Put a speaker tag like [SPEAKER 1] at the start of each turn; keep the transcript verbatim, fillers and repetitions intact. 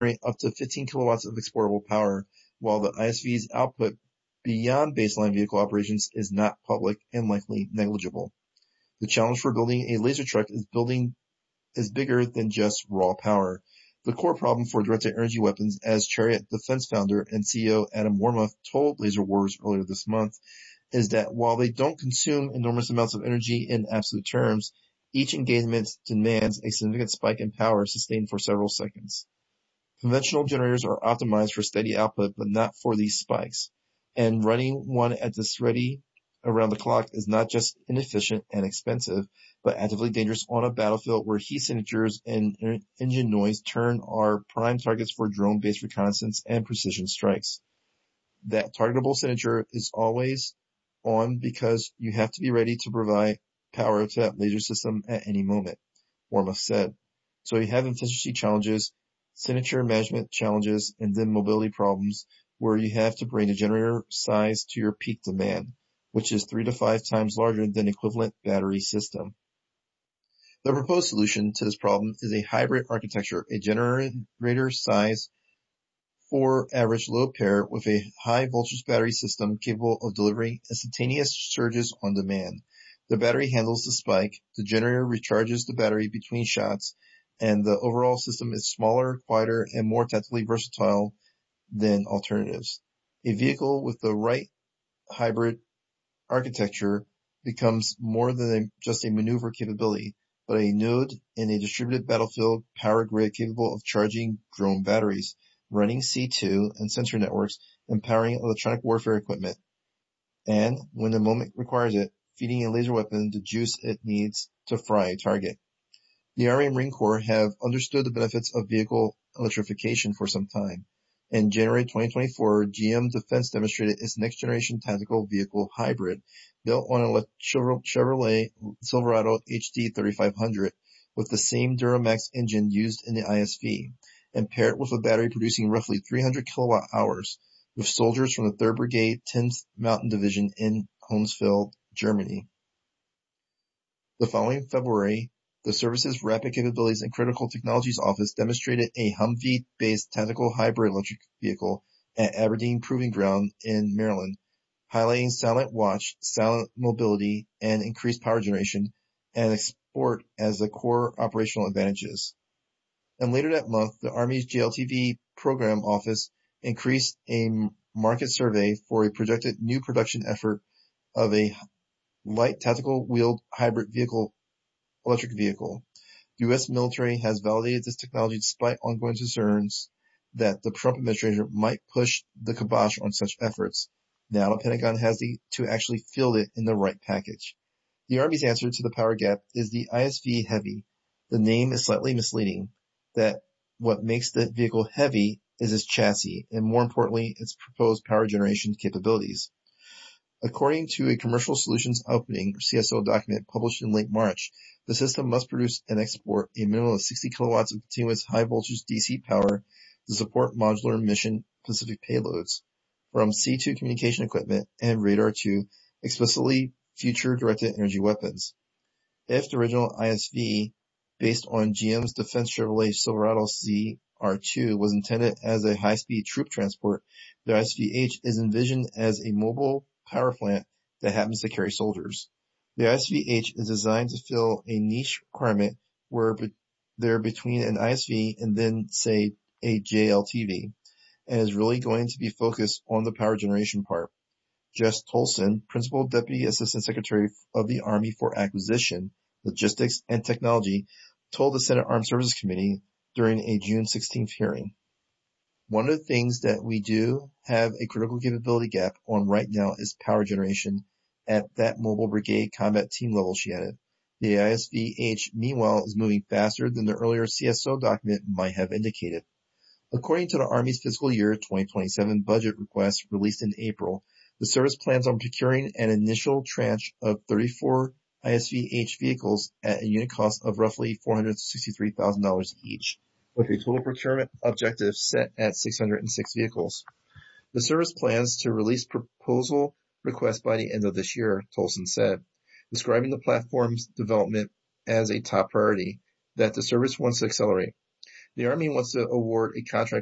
[SPEAKER 1] up to fifteen kilowatts of exportable power, while the I S V's output beyond baseline vehicle operations is not public and likely negligible. The challenge for building a laser truck is building is bigger than just raw power. The core problem for directed energy weapons, as Chariot Defense founder and C E O Adam Warmoth told Laser Wars earlier this month, is that while they don't consume enormous amounts of energy in absolute terms, each engagement demands a significant spike in power sustained for several seconds. Conventional generators are optimized for steady output, but not for these spikes. And running one at this ready around the clock is not just inefficient and expensive, but actively dangerous on a battlefield where heat signatures and engine noise turn are prime targets for drone-based reconnaissance and precision strikes. That targetable signature is always on because you have to be ready to provide power to that laser system at any moment, Warmoth said. So you have efficiency challenges, signature management challenges, and then mobility problems where you have to bring the generator size to your peak demand, which is three to five times larger than equivalent battery system. The proposed solution to this problem is a hybrid architecture, a generator size four average load pair with a high voltage battery system capable of delivering instantaneous surges on demand. The battery handles the spike, the generator recharges the battery between shots, and the overall system is smaller, quieter, and more tactically versatile than alternatives. A vehicle with the right hybrid architecture becomes more than a, just a maneuver capability, but a node in a distributed battlefield power grid capable of charging drone batteries, running C two and sensor networks, and powering electronic warfare equipment. And, when the moment requires it, feeding a laser weapon the juice it needs to fry a target. The Army and Marine Corps have understood the benefits of vehicle electrification for some time. In January twenty twenty-four, G M Defense demonstrated its next-generation tactical vehicle hybrid, built on a Chevrolet Silverado H D thirty-five hundred, with the same Duramax engine used in the I S V, and paired with a battery producing roughly three hundred kilowatt hours, with soldiers from the third Brigade, tenth Mountain Division in Hounsfeld, Germany. The following February, the service's Rapid Capabilities and Critical Technologies Office demonstrated a Humvee-based tactical hybrid electric vehicle at Aberdeen Proving Ground in Maryland, highlighting silent watch, silent mobility, and increased power generation, and export as the core operational advantages. And later that month, the Army's J L T V Program Office increased a market survey for a projected new production effort of a light tactical wheeled hybrid vehicle electric vehicle. The U S military has validated this technology despite ongoing concerns that the Trump administration might push the kibosh on such efforts. Now the Pentagon has the, to actually field it in the right package. The Army's answer to the power gap is the I S V Heavy. The name is slightly misleading, that what makes the vehicle heavy is its chassis, and more importantly, its proposed power generation capabilities. According to a Commercial Solutions Opening, or C S O document published in late March, the system must produce and export a minimum of sixty kilowatts of continuous high-voltage D C power to support modular mission-specific payloads, from C two communication equipment and radar to explicitly future directed energy weapons. If the original I S V, based on G M's Defense Chevrolet Silverado C R two, was intended as a high-speed troop transport, the I S V H is envisioned as a mobile power plant that happens to carry soldiers. The I S V H is designed to fill a niche requirement where be- they're between an I S V and then, say, a J L T V, and is really going to be focused on the power generation part. Jess Tolson, Principal Deputy Assistant Secretary of the Army for Acquisition, Logistics, and Technology, told the Senate Armed Services Committee during a June sixteenth hearing. One of the things that we do have a critical capability gap on right now is power generation at that mobile brigade combat team level, she added. The I S V H, meanwhile, is moving faster than the earlier C S O document might have indicated. According to the Army's fiscal year twenty twenty-seven budget request released in April, the service plans on procuring an initial tranche of thirty-four I S V H vehicles at a unit cost of roughly four hundred sixty-three thousand dollars each, with a total procurement objective set at six hundred six vehicles. The service plans to release proposal requests by the end of this year, Tolson said, describing the platform's development as a top priority that the service wants to accelerate. The Army wants to award a contract